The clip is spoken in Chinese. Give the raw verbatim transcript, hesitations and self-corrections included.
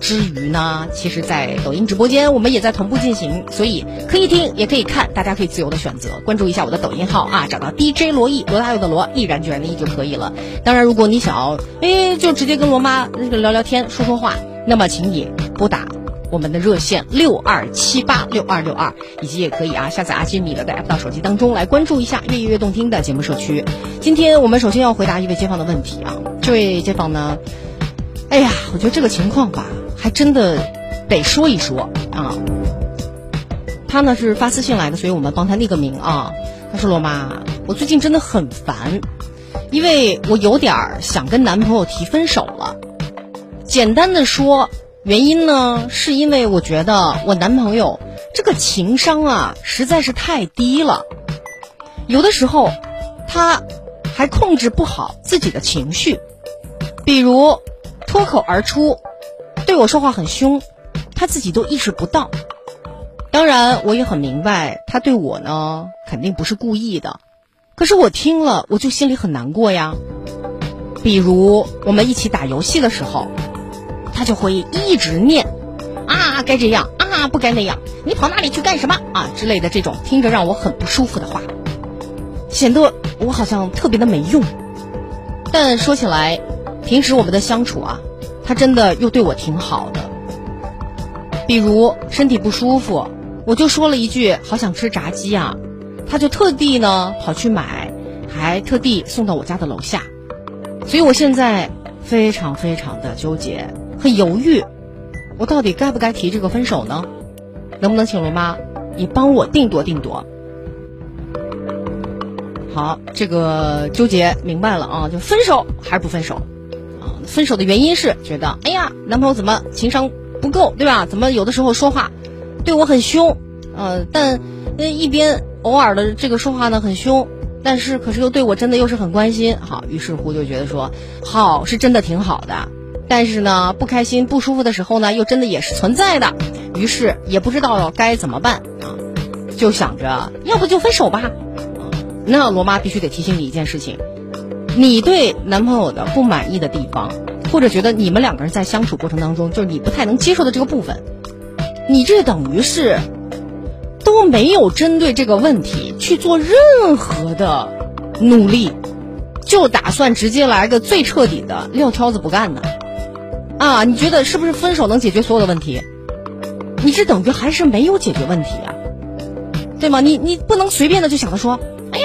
之余呢，其实在抖音直播间我们也在同步进行，所以可以听也可以看，大家可以自由的选择。关注一下我的抖音号啊，找到 D J 罗毅，罗大佑的罗，毅然决然的毅就可以了。当然如果你想要诶就直接跟罗妈那个聊聊天说说话，那么请你拨打我们的热线六二七八六二六二，以及也可以啊下载阿基米德的 app 到手机当中来关注一下越夜越动听的节目社区。今天我们首先要回答一位街坊的问题啊，这位街坊呢，哎呀，我觉得这个情况吧，还真的得说一说啊。他呢是发私信来的，所以我们帮他匿个名啊。他说：“罗妈，我最近真的很烦，因为我有点想跟男朋友提分手了。简单的说，原因呢是因为我觉得我男朋友这个情商啊实在是太低了，有的时候他还控制不好自己的情绪，比如脱口而出对我说话很凶，他自己都意识不到。当然我也很明白他对我呢肯定不是故意的，可是我听了我就心里很难过呀。比如我们一起打游戏的时候，他就会一直念啊该这样啊不该那样，你跑那里去干什么啊之类的这种听着让我很不舒服的话，显得我好像特别的没用。但说起来，平时我们的相处啊，他真的又对我挺好的。比如身体不舒服，我就说了一句好想吃炸鸡啊，他就特地呢跑去买，还特地送到我家的楼下。所以我现在非常非常的纠结，很犹豫，我到底该不该提这个分手呢？能不能请罗妈你帮我定夺定夺？好，这个纠结明白了啊，就分手还是不分手啊？分手的原因是觉得哎呀男朋友怎么情商不够，对吧？怎么有的时候说话对我很凶，呃，但一边偶尔的这个说话呢很凶，但是可是又对我真的又是很关心。好，于是乎就觉得说好是真的挺好的，但是呢不开心不舒服的时候呢又真的也是存在的，于是也不知道该怎么办啊，就想着要不就分手吧。啊，那罗妈必须得提醒你一件事情，你对男朋友的不满意的地方，或者觉得你们两个人在相处过程当中就是你不太能接受的这个部分，你这等于是都没有针对这个问题去做任何的努力，就打算直接来个最彻底的撂挑子不干呢？啊，你觉得是不是分手能解决所有的问题？你这等于还是没有解决问题啊，对吗？你你不能随便的就想着说